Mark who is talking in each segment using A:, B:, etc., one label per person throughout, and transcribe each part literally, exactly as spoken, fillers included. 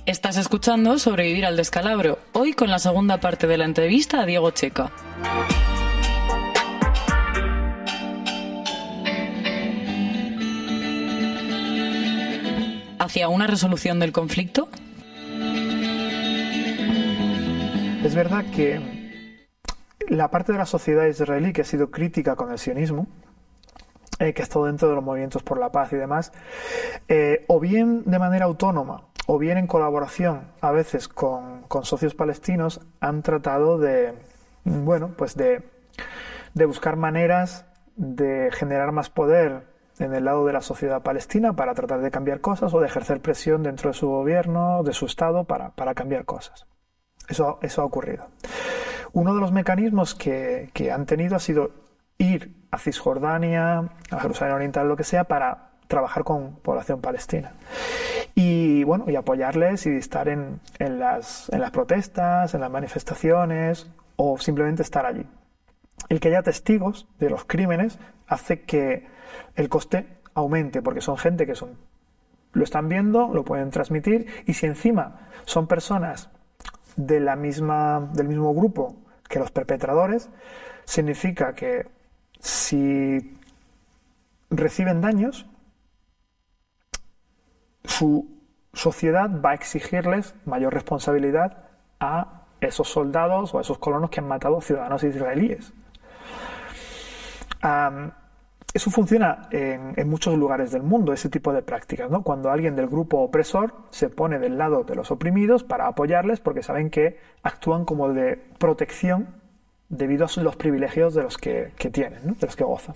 A: Estás escuchando Sobrevivir al descalabro, hoy con la segunda parte de la entrevista a Diego Checa. ¿Hacia una resolución del conflicto?
B: Es verdad que la parte de la sociedad israelí que ha sido crítica con el sionismo, eh, que ha estado dentro de los movimientos por la paz y demás, eh, o bien de manera autónoma, o bien en colaboración a veces con, con socios palestinos, han tratado de, bueno, pues de, de buscar maneras de generar más poder en el lado de la sociedad palestina para tratar de cambiar cosas o de ejercer presión dentro de su gobierno, de su Estado, para, para cambiar cosas. Eso, eso ha ocurrido. Uno de los mecanismos que, que han tenido ha sido ir a Cisjordania, a Jerusalén Oriental, lo que sea, para trabajar con población palestina. Y bueno, y apoyarles y estar en, en, las, en las protestas, en las manifestaciones o simplemente estar allí. El que haya testigos de los crímenes hace que el coste aumente, porque son gente que son, lo están viendo, lo pueden transmitir, y si encima son personas de la misma, del mismo grupo que los perpetradores, significa que si reciben daños, su sociedad va a exigirles mayor responsabilidad a esos soldados o a esos colonos que han matado ciudadanos israelíes. Um, eso funciona en, en muchos lugares del mundo, ese tipo de prácticas, ¿no? Cuando alguien del grupo opresor se pone del lado de los oprimidos para apoyarles porque saben que actúan como de protección debido a los privilegios de los que, que tienen, ¿no? De los que gozan.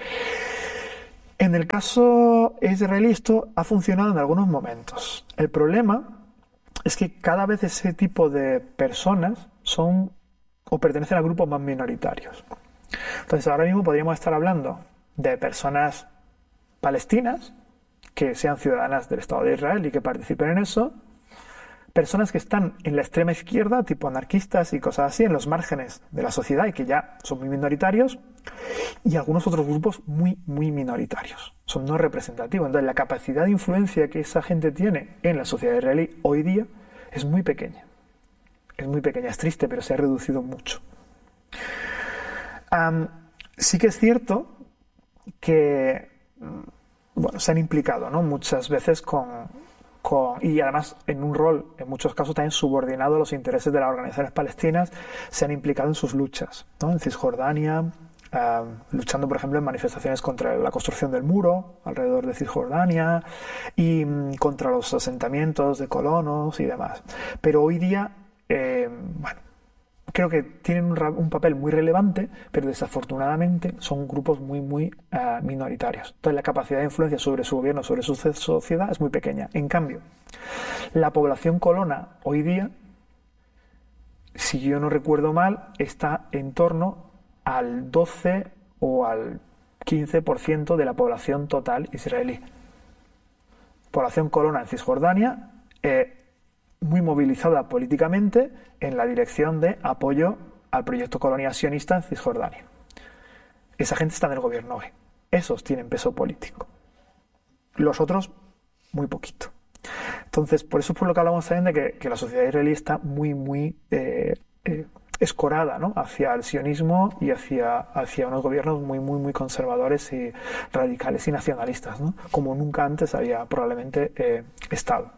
B: En el caso israelí esto ha funcionado en algunos momentos. El problema es que cada vez ese tipo de personas son o pertenecen a grupos más minoritarios. Entonces ahora mismo podríamos estar hablando de personas palestinas que sean ciudadanas del Estado de Israel y que participen en eso, personas que están en la extrema izquierda, tipo anarquistas y cosas así, en los márgenes de la sociedad y que ya son muy minoritarios, y algunos otros grupos muy, muy minoritarios. Son no representativos. Entonces la capacidad de influencia que esa gente tiene en la sociedad israelí hoy día es muy pequeña. Es muy pequeña, es triste, pero se ha reducido mucho. Um, sí que es cierto que bueno, se han implicado, ¿no? Muchas veces con, con y además en un rol en muchos casos también subordinado a los intereses de las organizaciones palestinas, se han implicado en sus luchas, ¿no? En Cisjordania, uh, luchando por ejemplo en manifestaciones contra la construcción del muro alrededor de Cisjordania y um, contra los asentamientos de colonos y demás. Pero hoy día eh, bueno, creo que tienen un, un papel muy relevante, pero desafortunadamente son grupos muy, muy uh, minoritarios. Entonces la capacidad de influencia sobre su gobierno, sobre su sociedad es muy pequeña. En cambio, la población colona hoy día, si yo no recuerdo mal, está en torno al doce o al quince por ciento de la población total israelí. Población colona en Cisjordania, eh, muy movilizada políticamente en la dirección de apoyo al proyecto colonial sionista en Cisjordania. Esa gente está en el gobierno hoy. Esos tienen peso político. Los otros, muy poquito. Entonces, por eso es por lo que hablamos también de que, que la sociedad israelí está muy, muy eh, eh, escorada, ¿no? Hacia el sionismo y hacia, hacia unos gobiernos muy, muy, muy conservadores y radicales y nacionalistas, ¿no? Como nunca antes había probablemente eh, estado.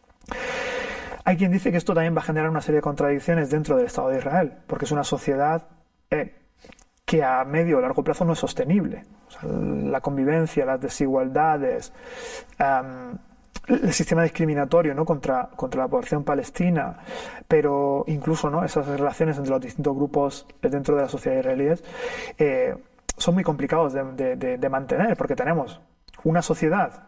B: Hay quien dice que esto también va a generar una serie de contradicciones dentro del Estado de Israel, porque es una sociedad eh, que a medio o largo plazo no es sostenible. O sea, la convivencia, las desigualdades, um, el sistema discriminatorio, ¿no? contra, contra la población palestina, pero incluso, ¿no? esas relaciones entre los distintos grupos dentro de la sociedad israelí eh, son muy complicados de, de, de, de mantener, porque tenemos una sociedad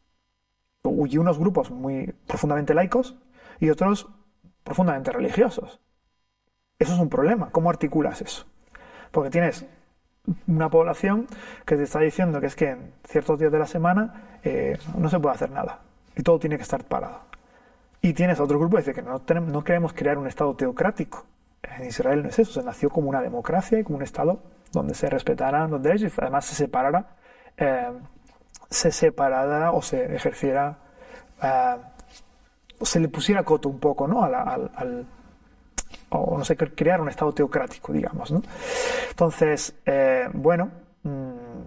B: y unos grupos muy profundamente laicos y otros profundamente religiosos. Eso es un problema. ¿Cómo articulas eso? Porque tienes una población que te está diciendo que es que en ciertos días de la semana eh, no se puede hacer nada y todo tiene que estar parado. Y tienes otro grupo que dice que no, tenemos, no queremos crear un Estado teocrático. En Israel no es eso. Se nació como una democracia y como un Estado donde se respetaran los derechos y además se separara, eh, se separara o se ejerciera eh, se le pusiera coto un poco, ¿no? Al, al, al, o no sé, crear un Estado teocrático, digamos, ¿no? Entonces, eh, bueno, mmm,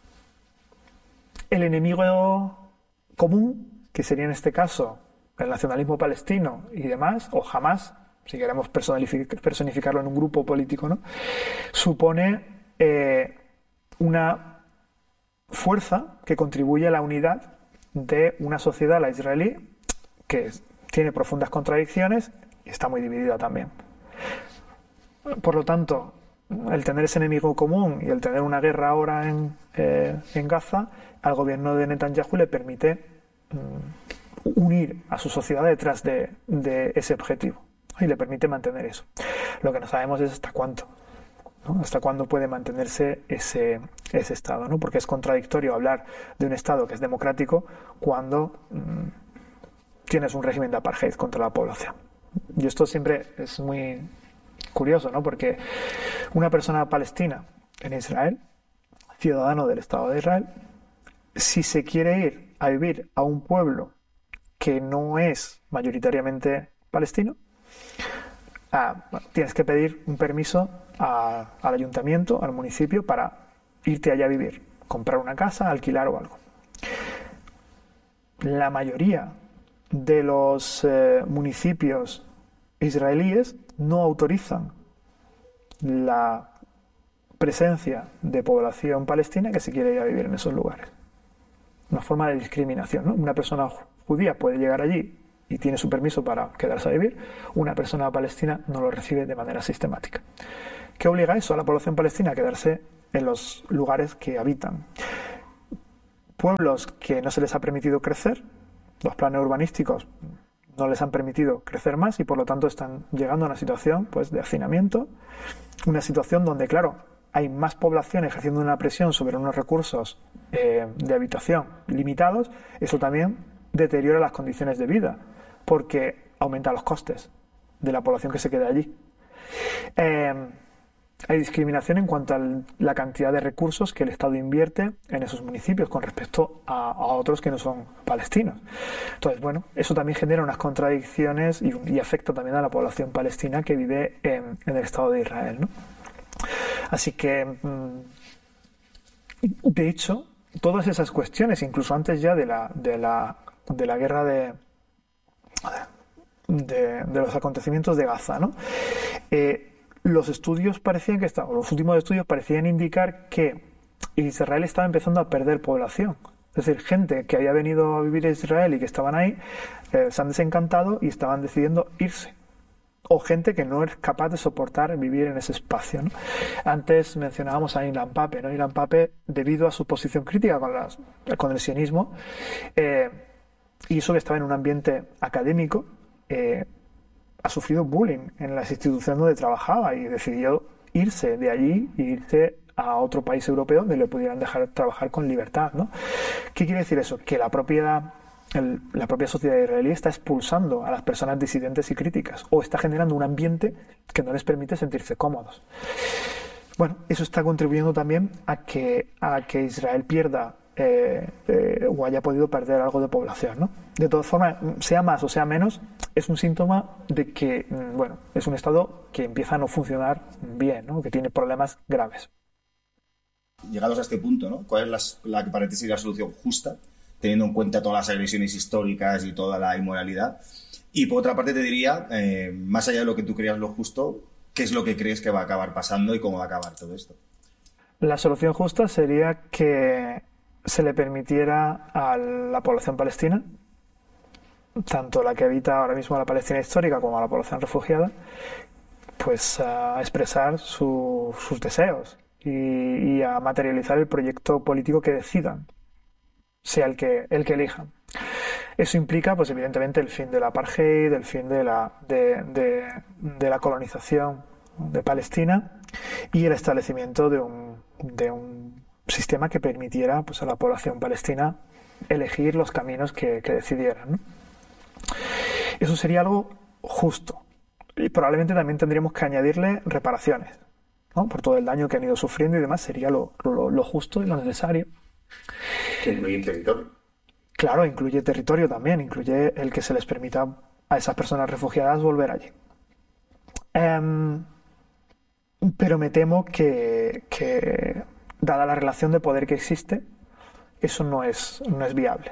B: el enemigo común, que sería en este caso el nacionalismo palestino y demás, o Hamás, si queremos personificarlo en un grupo político, ¿no? Supone eh, una fuerza que contribuye a la unidad de una sociedad, la israelí, que tiene profundas contradicciones y está muy dividida también. Por lo tanto, el tener ese enemigo común y el tener una guerra ahora en, eh, en Gaza, al gobierno de Netanyahu le permite mm, unir a su sociedad detrás de, de ese objetivo y le permite mantener eso. Lo que no sabemos es hasta cuánto, ¿no? Hasta cuándo puede mantenerse ese, ese Estado, ¿no? Porque es contradictorio hablar de un Estado que es democrático cuando mmm, tienes un régimen de apartheid contra la población. Y esto siempre es muy curioso, ¿no? Porque una persona palestina en Israel, ciudadano del Estado de Israel, si se quiere ir a vivir a un pueblo que no es mayoritariamente palestino, ah, bueno, tienes que pedir un permiso a, al ayuntamiento, al municipio, para irte allá a vivir, comprar una casa, alquilar o algo. La mayoría de los eh, municipios israelíes no autorizan la presencia de población palestina que se quiere ir a vivir en esos lugares. Una forma de discriminación, ¿no? Una persona judía puede llegar allí y tiene su permiso para quedarse a vivir, una persona palestina no lo recibe de manera sistemática. ¿Qué obliga eso a la población palestina? A quedarse en los lugares que habitan. Pueblos que no se les ha permitido crecer, los planes urbanísticos no les han permitido crecer más y por lo tanto están llegando a una situación, pues, de hacinamiento, una situación donde, claro, hay más población ejerciendo una presión sobre unos recursos eh, de habitación limitados. Eso también deteriora las condiciones de vida porque aumenta los costes de la población que se queda allí. Eh, hay discriminación en cuanto a la cantidad de recursos que el Estado invierte en esos municipios con respecto a, a otros que no son palestinos. Entonces, bueno, eso también genera unas contradicciones y, y afecta también a la población palestina que vive en, en el Estado de Israel, ¿no? Así que, de hecho, todas esas cuestiones, incluso antes ya de la, de la, de la guerra de, de, de los acontecimientos de Gaza, ¿no? Eh, los estudios parecían que estaban, los últimos estudios parecían indicar que Israel estaba empezando a perder población. Es decir, gente que había venido a vivir a Israel y que estaban ahí, eh, se han desencantado y estaban decidiendo irse. O gente que no es capaz de soportar vivir en ese espacio, ¿no? Antes mencionábamos a Ilan Pappé, ¿no? Ilan Pappé, debido a su posición crítica con, las, con el sionismo, eh, y eso que estaba en un ambiente académico, eh, ha sufrido bullying en las instituciones donde trabajaba y decidió irse de allí e irse a otro país europeo donde le pudieran dejar trabajar con libertad, ¿no? ¿Qué quiere decir eso? Que la propiedad... El, la propia sociedad israelí está expulsando a las personas disidentes y críticas o está generando un ambiente que no les permite sentirse cómodos. Bueno, eso está contribuyendo también a que, a que Israel pierda eh, eh, o haya podido perder algo de población, ¿no? De todas formas, sea más o sea menos, es un síntoma de que, bueno, es un Estado que empieza a no funcionar bien, ¿no? Que tiene problemas graves.
C: Llegados a este punto, ¿no? ¿Cuál es la, la que para ti sería la solución justa, teniendo en cuenta todas las agresiones históricas y toda la inmoralidad? Y por otra parte te diría, eh, más allá de lo que tú creas lo justo, ¿qué es lo que crees que va a acabar pasando y cómo va a acabar todo esto?
B: La solución justa sería que se le permitiera a la población palestina, tanto la que habita ahora mismo la Palestina histórica como a la población refugiada, pues a expresar su, sus deseos y, y a materializar el proyecto político que decidan, sea el que, el que elijan. Eso implica, pues evidentemente, el fin del apartheid, el fin de la, de, de, de la colonización de Palestina y el establecimiento de un, de un sistema que permitiera, pues, a la población palestina elegir los caminos que, que decidieran, ¿no? Eso sería algo justo. Y probablemente también tendríamos que añadirle reparaciones, ¿no? Por todo el daño que han ido sufriendo y demás, sería lo, lo, lo justo y lo necesario.
C: Que incluye territorio.
B: claro, incluye territorio también, incluye el que se les permita a esas personas refugiadas volver allí. Um, pero me temo que, que, dada la relación de poder que existe, eso no es, no es viable.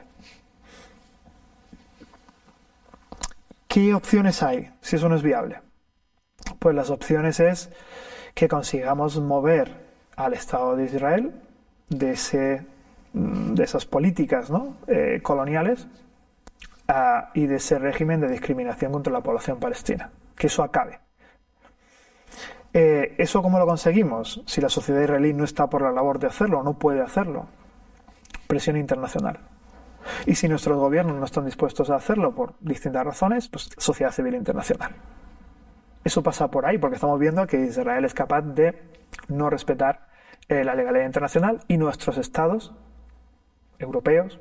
B: ¿Qué opciones hay si eso no es viable? Pues las opciones es que consigamos mover al Estado de Israel de, ese, de esas políticas, ¿no? eh, coloniales uh, y de ese régimen de discriminación contra la población palestina. Que eso acabe. Eh, ¿Eso cómo lo conseguimos? Si la sociedad israelí no está por la labor de hacerlo, no puede hacerlo. Presión internacional. Y si nuestros gobiernos no están dispuestos a hacerlo por distintas razones, pues sociedad civil internacional. Eso pasa por ahí, porque estamos viendo que Israel es capaz de no respetar eh, la legalidad internacional y nuestros estados europeos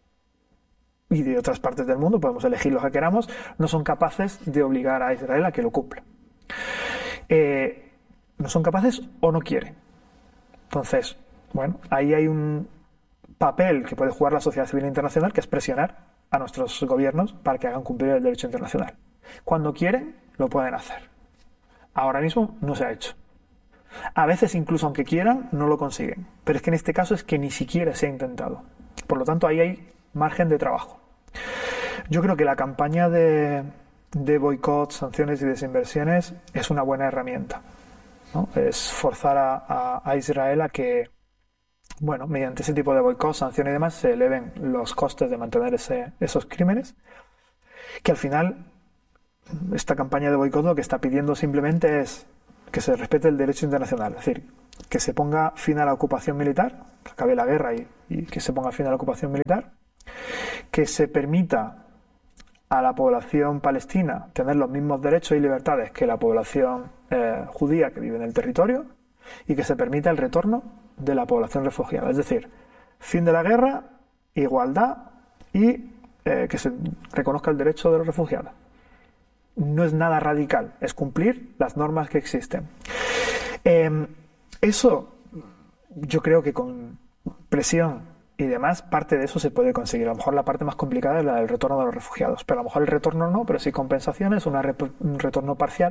B: y de otras partes del mundo, podemos elegir lo que queramos, no son capaces de obligar a Israel a que lo cumpla. Eh, no son capaces o no quieren. Entonces, bueno, ahí hay un papel que puede jugar la sociedad civil internacional, que es presionar a nuestros gobiernos para que hagan cumplir el derecho internacional. Cuando quieren, lo pueden hacer. Ahora mismo no se ha hecho. A veces, incluso aunque quieran, no lo consiguen. Pero es que en este caso es que ni siquiera se ha intentado. Por lo tanto, ahí hay margen de trabajo. Yo creo que la campaña de, de boicot, sanciones y desinversiones es una buena herramienta, ¿no? Es forzar a, a, a Israel a que, bueno, mediante ese tipo de boicot, sanciones y demás, se eleven los costes de mantener ese, esos crímenes, que al final esta campaña de boicot lo que está pidiendo simplemente es que se respete el derecho internacional, es decir, que se ponga fin a la ocupación militar, que acabe la guerra y, y que se ponga fin a la ocupación militar, que se permita a la población palestina tener los mismos derechos y libertades que la población eh, judía que vive en el territorio, y que se permita el retorno de la población refugiada. Es decir, fin de la guerra, igualdad y eh, que se reconozca el derecho de los refugiados. No es nada radical, es cumplir las normas que existen. Eh, eso, yo creo que con presión y demás, parte de eso se puede conseguir. A lo mejor la parte más complicada es la del retorno de los refugiados, pero a lo mejor el retorno no, pero sí compensaciones, una rep- un retorno parcial.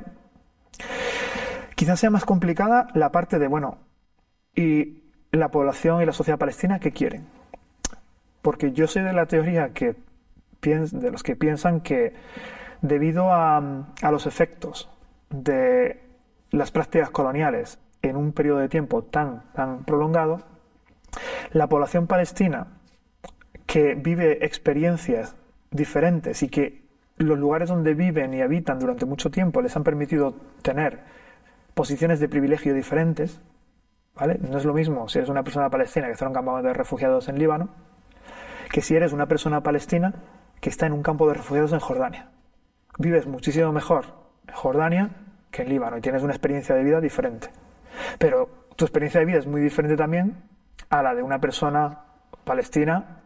B: Quizás sea más complicada la parte de, bueno, y la población y la sociedad palestina, ¿qué quieren? Porque yo soy de la teoría que piens- de los que piensan que debido a, a los efectos de las prácticas coloniales en un periodo de tiempo tan, tan prolongado, la población palestina que vive experiencias diferentes y que los lugares donde viven y habitan durante mucho tiempo les han permitido tener posiciones de privilegio diferentes, ¿vale? No es lo mismo si eres una persona palestina que está en un campamento de refugiados en Líbano que si eres una persona palestina que está en un campo de refugiados en Jordania. Vives muchísimo mejor en Jordania que en Líbano y tienes una experiencia de vida diferente. Pero tu experiencia de vida es muy diferente también a la de una persona palestina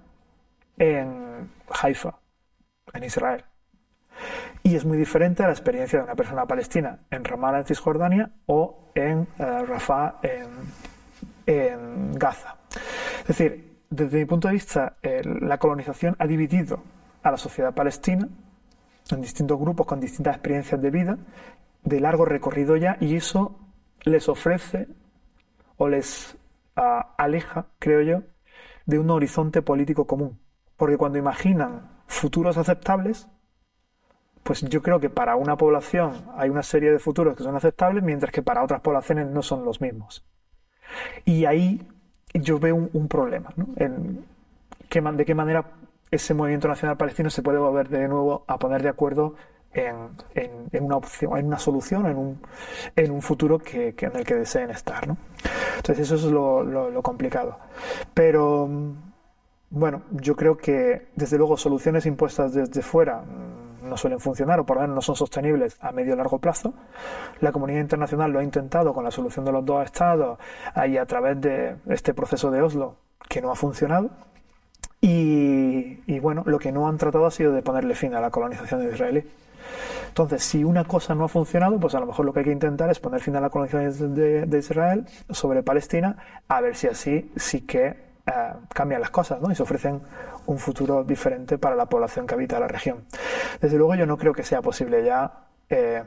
B: en Haifa, en Israel. Y es muy diferente a la experiencia de una persona palestina en Ramallah, en Cisjordania, o en uh, Rafah, en, en Gaza. Es decir, desde mi punto de vista, eh, la colonización ha dividido a la sociedad palestina en distintos grupos con distintas experiencias de vida, de largo recorrido ya, y eso les ofrece o les uh, aleja, creo yo, de un horizonte político común. Porque cuando imaginan futuros aceptables, pues yo creo que para una población hay una serie de futuros que son aceptables, mientras que para otras poblaciones no son los mismos. Y ahí yo veo un, un problema, ¿no? En qué, de qué manera ese movimiento nacional palestino se puede volver de nuevo a poner de acuerdo en, en, en una opción, en una solución, en un, en un futuro que, que en el que deseen estar, ¿no? Entonces eso es lo, lo, lo complicado. Pero bueno, yo creo que desde luego soluciones impuestas desde fuera no suelen funcionar, o por lo menos no son sostenibles a medio o largo plazo. La comunidad internacional lo ha intentado con la solución de los dos estados y a través de este proceso de Oslo, que no ha funcionado. Y, y bueno, lo que no han tratado ha sido de ponerle fin a la colonización de Israel. Entonces, si una cosa no ha funcionado, pues a lo mejor lo que hay que intentar es poner fin a la colonización de, de Israel sobre Palestina, a ver si así sí que eh, cambian las cosas, ¿no? Y se ofrecen un futuro diferente para la población que habita la región. Desde luego yo no creo que sea posible ya, eh,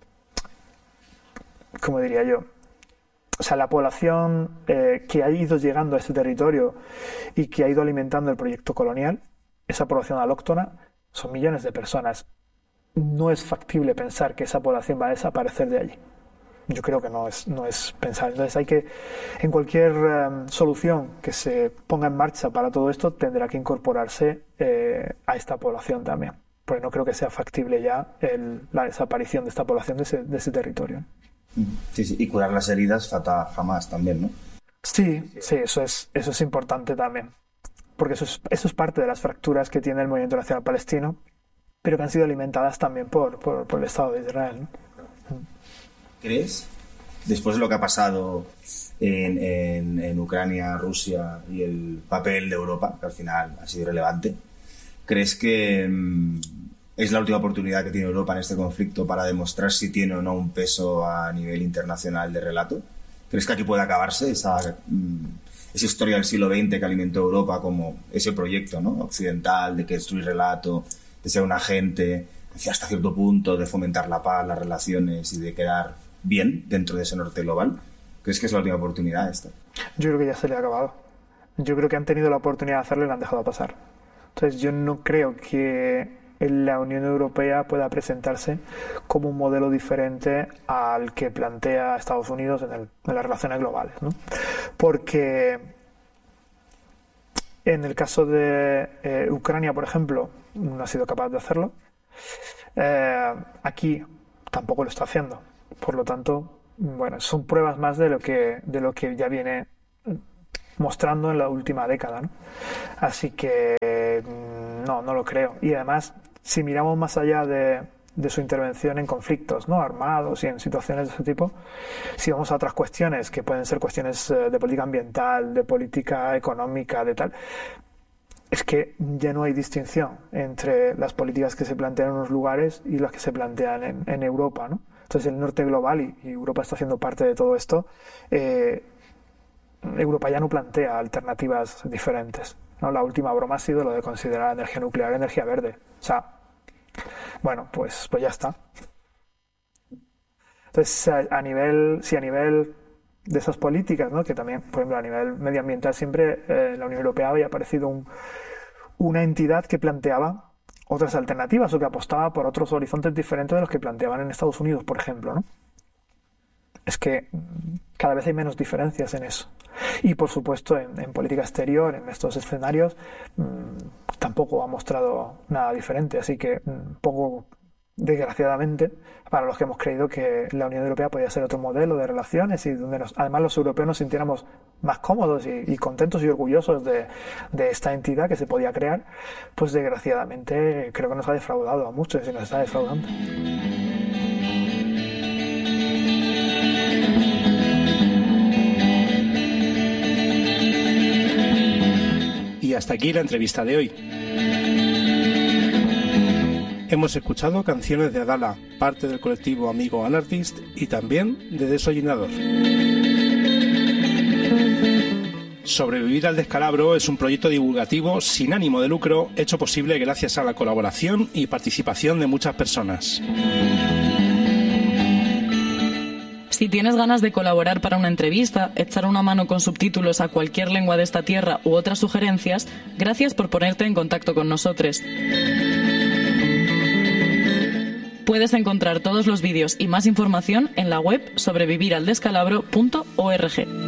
B: ¿cómo diría yo? O sea, la población eh, que ha ido llegando a este territorio y que ha ido alimentando el proyecto colonial, esa población alóctona, son millones de personas. No es factible pensar que esa población va a desaparecer de allí. Yo creo que no es, no es pensar. Entonces hay que, en cualquier um, solución que se ponga en marcha para todo esto, tendrá que incorporarse eh, a esta población también. Porque no creo que sea factible ya el, la desaparición de esta población de ese, de ese territorio.
C: Sí, sí, y curar las heridas fata jamás también, ¿no?
B: Sí, sí, eso es, eso es importante también. Porque eso es, eso es parte de las fracturas que tiene el movimiento nacional palestino, pero que han sido alimentadas también por, por, por el Estado de Israel, ¿no?
C: ¿Crees, después de lo que ha pasado en, en, en Ucrania, Rusia y el papel de Europa, que al final ha sido relevante, crees que mmm, es la última oportunidad que tiene Europa en este conflicto para demostrar si tiene o no un peso a nivel internacional de relato? ¿Crees que aquí puede acabarse esa, mmm, esa historia del siglo veinte que alimentó Europa como ese proyecto, ¿no?, occidental de que destruir relato, de ser un agente hasta cierto punto, de fomentar la paz, las relaciones y de quedar bien dentro de ese norte global? ¿Crees que es la última oportunidad esta?
B: Yo creo que ya se le ha acabado. Yo creo que han tenido la oportunidad de hacerlo y la han dejado pasar. Entonces yo no creo que la Unión Europea pueda presentarse como un modelo diferente al que plantea Estados Unidos en, el, en las relaciones globales, ¿no? Porque en el caso de eh, Ucrania, por ejemplo, no ha sido capaz de hacerlo. Eh, aquí tampoco lo está haciendo. Por lo tanto, bueno, son pruebas más de lo que, de lo que ya viene mostrando en la última década, ¿no? Así que no, no lo creo. Y además, si miramos más allá de, de su intervención en conflictos, ¿no?, armados y en situaciones de ese tipo, si vamos a otras cuestiones que pueden ser cuestiones de política ambiental, de política económica, de tal, es que ya no hay distinción entre las políticas que se plantean en unos lugares y las que se plantean en, en Europa, ¿no? Entonces el norte global, y, y Europa está haciendo parte de todo esto, eh, Europa ya no plantea alternativas diferentes, ¿no? La última broma ha sido lo de considerar la energía nuclear energía verde. O sea, bueno, pues, pues ya está. Entonces, a, a nivel, si a nivel de esas políticas, ¿no?, que también, por ejemplo, a nivel medioambiental siempre eh, la Unión Europea había aparecido un, una entidad que planteaba otras alternativas o que apostaba por otros horizontes diferentes de los que planteaban en Estados Unidos, por ejemplo, ¿no? Es que cada vez hay menos diferencias en eso. Y, por supuesto, en, en política exterior, en estos escenarios, mmm, tampoco ha mostrado nada diferente. Así que, un poco desgraciadamente, para los que hemos creído que la Unión Europea podía ser otro modelo de relaciones y donde nos, además los europeos nos sintiéramos más cómodos y, y contentos y orgullosos de, de esta entidad que se podía crear, pues desgraciadamente creo que nos ha defraudado a muchos y nos está defraudando.
D: Y hasta aquí la entrevista de hoy. Hemos escuchado canciones de Adala, parte del colectivo Amigo Anartist, y también de Desollinador. Sobrevivir al descalabro es un proyecto divulgativo sin ánimo de lucro, hecho posible gracias a la colaboración y participación de muchas personas.
A: Si tienes ganas de colaborar para una entrevista, echar una mano con subtítulos a cualquier lengua de esta tierra u otras sugerencias, gracias por ponerte en contacto con nosotros. Puedes encontrar todos los vídeos y más información en la web sobrevivir al descalabro punto org.